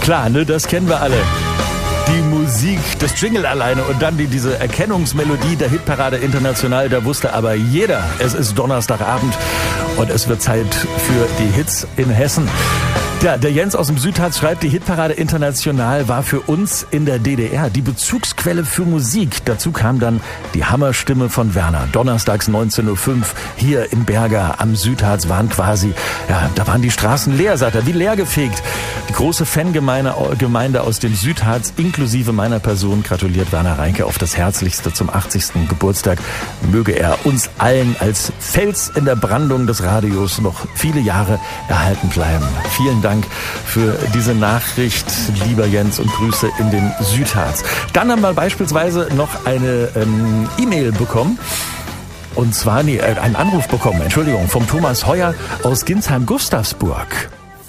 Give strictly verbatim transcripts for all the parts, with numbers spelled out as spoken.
Klar, ne, das kennen wir alle. Die Musik, das Jingle alleine und dann die, diese Erkennungsmelodie der Hitparade International, da wusste aber jeder, es ist Donnerstagabend und es wird Zeit für die Hits in Hessen. Ja, der Jens aus dem Südharz schreibt, die Hitparade International war für uns in der D D R die Bezugsquelle für Musik. Dazu kam dann die Hammerstimme von Werner. Donnerstags neunzehn Uhr fünf hier in Berga am Südharz waren quasi, ja, da waren die Straßen leer, sagt er, wie leergefegt. Die große Fangemeinde Gemeinde aus dem Südharz, inklusive meiner Person, gratuliert Werner Reinke auf das Herzlichste zum achtzigsten Geburtstag. Möge er uns allen als Fels in der Brandung des Radios noch viele Jahre erhalten bleiben. Vielen Dank für diese Nachricht, lieber Jens, und Grüße in den Südharz. Dann haben wir beispielsweise noch eine ähm, E-Mail bekommen. Und zwar, nee, einen Anruf bekommen, Entschuldigung, vom Thomas Heuer aus Ginsheim-Gustavsburg.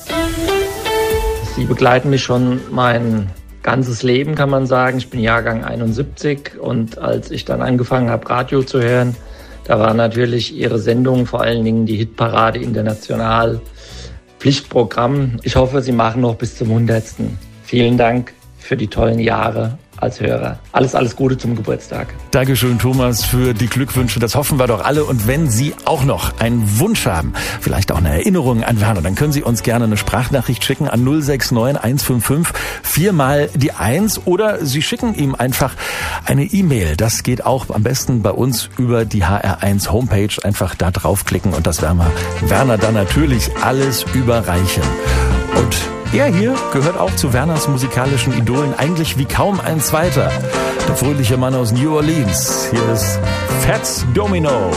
Sie begleiten mich schon mein ganzes Leben, kann man sagen. Ich bin Jahrgang einundsiebzig und als ich dann angefangen habe, Radio zu hören, da war natürlich Ihre Sendung, vor allen Dingen die Hitparade International, Pflichtprogramm. Ich hoffe, Sie machen noch bis zum hundertsten. Vielen Dank für die tollen Jahre als Hörer. Alles, alles Gute zum Geburtstag. Dankeschön, Thomas, für die Glückwünsche. Das hoffen wir doch alle. Und wenn Sie auch noch einen Wunsch haben, vielleicht auch eine Erinnerung an Werner, dann können Sie uns gerne eine Sprachnachricht schicken an null sechs neun eins fünf fünf vier mal die eins oder Sie schicken ihm einfach eine E-Mail. Das geht auch am besten bei uns über die H R eins Homepage. Einfach da draufklicken und das werden wir Werner dann natürlich alles überreichen. Und er hier gehört auch zu Werners musikalischen Idolen, eigentlich wie kaum ein zweiter. Der fröhliche Mann aus New Orleans. Hier ist Fats Domino.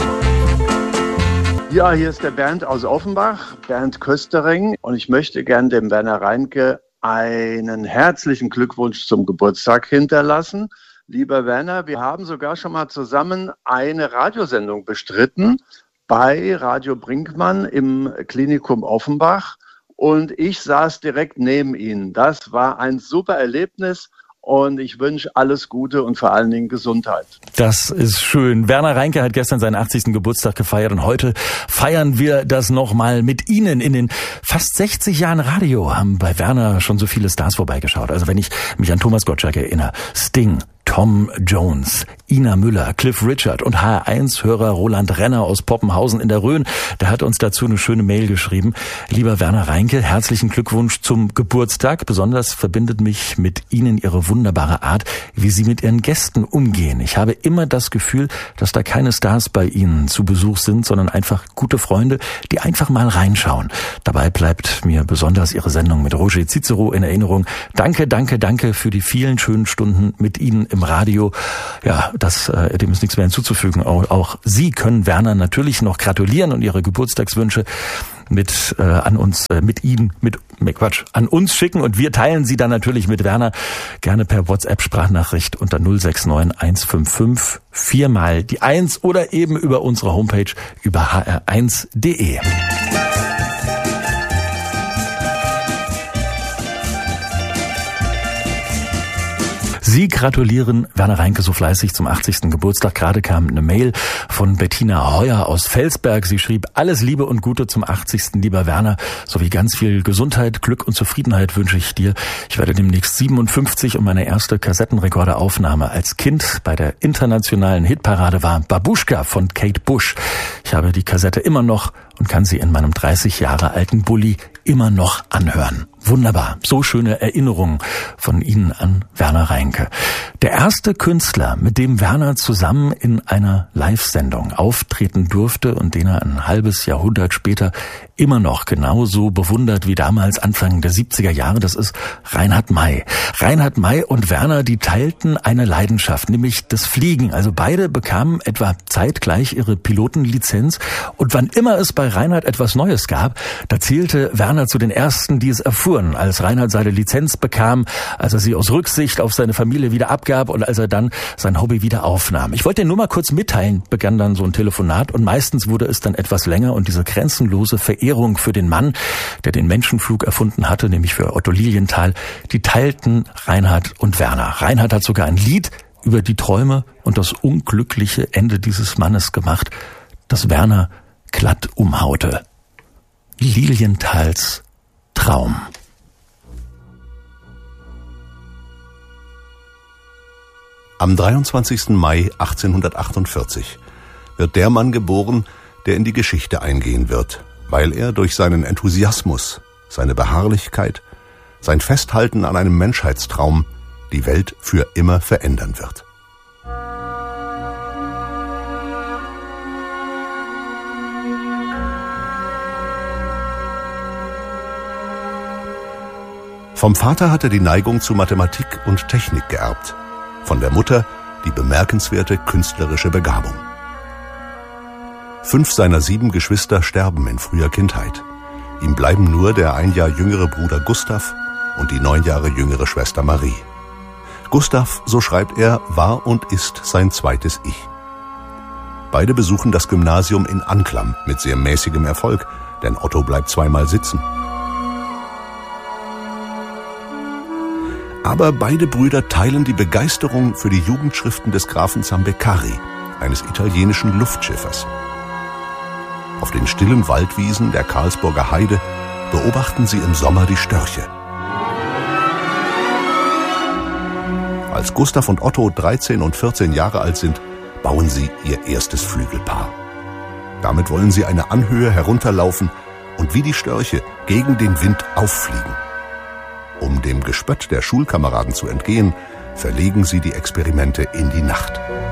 Ja, hier ist der Bernd aus Offenbach, Bernd Köstering. Und ich möchte gern dem Werner Reinke einen herzlichen Glückwunsch zum Geburtstag hinterlassen. Lieber Werner, wir haben sogar schon mal zusammen eine Radiosendung bestritten bei Radio Brinkmann im Klinikum Offenbach. Und ich saß direkt neben Ihnen. Das war ein super Erlebnis und ich wünsche alles Gute und vor allen Dingen Gesundheit. Das ist schön. Werner Reinke hat gestern seinen achtzigsten Geburtstag gefeiert und heute feiern wir das nochmal mit Ihnen. In den fast sechzig Jahren Radio haben bei Werner schon so viele Stars vorbeigeschaut. Also wenn ich mich an Thomas Gottschalk erinnere, Sting, Tom Jones, Ina Müller, Cliff Richard und H R eins Hörer Roland Renner aus Poppenhausen in der Rhön. Der hat uns dazu eine schöne Mail geschrieben. Lieber Werner Reinke, herzlichen Glückwunsch zum Geburtstag. Besonders verbindet mich mit Ihnen Ihre wunderbare Art, wie Sie mit Ihren Gästen umgehen. Ich habe immer das Gefühl, dass da keine Stars bei Ihnen zu Besuch sind, sondern einfach gute Freunde, die einfach mal reinschauen. Dabei bleibt mir besonders Ihre Sendung mit Roger Cicero in Erinnerung. Danke, danke, danke für die vielen schönen Stunden mit Ihnen im Radio. Ja, das, äh, dem ist nichts mehr hinzuzufügen. Auch, auch Sie können Werner natürlich noch gratulieren und Ihre Geburtstagswünsche mit äh, an uns, äh, mit Ihnen, mit, mit Quatsch, an uns schicken und wir teilen sie dann natürlich mit Werner gerne per WhatsApp-Sprachnachricht unter null sechs neun eins fünf fünf vier mal die eins oder eben über unsere Homepage über h r eins punkt d e. Sie gratulieren Werner Reinke so fleißig zum achtzigsten Geburtstag. Gerade kam eine Mail von Bettina Heuer aus Felsberg. Sie schrieb, alles Liebe und Gute zum achtzigsten Lieber Werner, sowie ganz viel Gesundheit, Glück und Zufriedenheit wünsche ich dir. Ich werde demnächst siebenundfünfzig und meine erste Kassettenrekorderaufnahme als Kind bei der internationalen Hitparade war Babuschka von Kate Bush. Ich habe die Kassette immer noch und kann sie in meinem dreißig Jahre alten Bulli immer noch anhören. Wunderbar. So schöne Erinnerungen von Ihnen an Werner Reinke. Der erste Künstler, mit dem Werner zusammen in einer Live-Sendung auftreten durfte und den er ein halbes Jahrhundert später immer noch genauso bewundert wie damals Anfang der siebziger Jahre, das ist Reinhard May. Reinhard May und Werner, die teilten eine Leidenschaft, nämlich das Fliegen. Also beide bekamen etwa zeitgleich ihre Pilotenlizenz und wann immer es bei Reinhard etwas Neues gab, da zählte Werner zu den Ersten, die es erfuhren. Als Reinhard seine Lizenz bekam, als er sie aus Rücksicht auf seine Familie wieder abgab und als er dann sein Hobby wieder aufnahm. Ich wollte dir nur mal kurz mitteilen, begann dann so ein Telefonat und meistens wurde es dann etwas länger und diese grenzenlose Verehrung für den Mann, der den Menschenflug erfunden hatte, nämlich für Otto Lilienthal, die teilten Reinhard und Werner. Reinhard hat sogar ein Lied über die Träume und das unglückliche Ende dieses Mannes gemacht, das Werner glatt umhaute. Lilienthals Traum. Am dreiundzwanzigsten Mai achtzehnhundertachtundvierzig wird der Mann geboren, der in die Geschichte eingehen wird, weil er durch seinen Enthusiasmus, seine Beharrlichkeit, sein Festhalten an einem Menschheitstraum die Welt für immer verändern wird. Vom Vater hat er die Neigung zu Mathematik und Technik geerbt, von der Mutter die bemerkenswerte künstlerische Begabung. Fünf seiner sieben Geschwister sterben in früher Kindheit. Ihm bleiben nur der ein Jahr jüngere Bruder Gustav und die neun Jahre jüngere Schwester Marie. Gustav, so schreibt er, war und ist sein zweites Ich. Beide besuchen das Gymnasium in Anklam mit sehr mäßigem Erfolg, denn Otto bleibt zweimal sitzen. Aber beide Brüder teilen die Begeisterung für die Jugendschriften des Grafen Zambeccari, eines italienischen Luftschiffers. Auf den stillen Waldwiesen der Karlsburger Heide beobachten sie im Sommer die Störche. Als Gustav und Otto dreizehn und vierzehn Jahre alt sind, bauen sie ihr erstes Flügelpaar. Damit wollen sie eine Anhöhe herunterlaufen und wie die Störche gegen den Wind auffliegen. Um dem Gespött der Schulkameraden zu entgehen, verlegen sie die Experimente in die Nacht.